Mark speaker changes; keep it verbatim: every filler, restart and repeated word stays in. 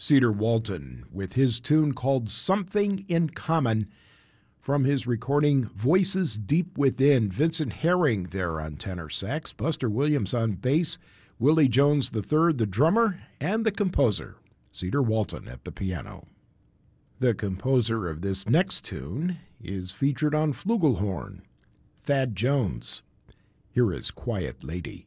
Speaker 1: Cedar Walton with his tune called Something in Common from his recording Voices Deep Within. Vincent Herring there on tenor sax, Buster Williams on bass, Willie Jones the third, the drummer, and the composer, Cedar Walton at the piano. The composer of this next tune is featured on flugelhorn, Thad Jones. Here is Quiet Lady.